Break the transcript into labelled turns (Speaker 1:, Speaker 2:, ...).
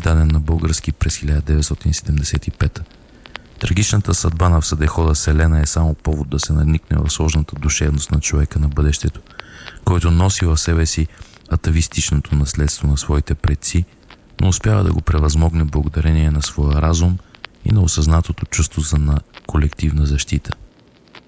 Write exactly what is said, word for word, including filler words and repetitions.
Speaker 1: издаден на български през хиляда деветстотин седемдесет и пета. Трагичната съдба на всадехода Селена е само повод да се надникне в сложната душевност на човека на бъдещето, който носи в себе си атавистичното наследство на своите предци, но успява да го превъзмогне благодарение на своя разум и на осъзнатото чувство за на колективна защита.